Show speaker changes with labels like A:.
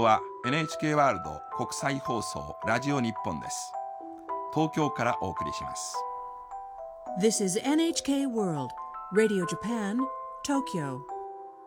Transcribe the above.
A: は NHK ワールド国際放送ラジオ日本です。東京からお送りします。
B: This is NHK World Radio Japan, Tokyo.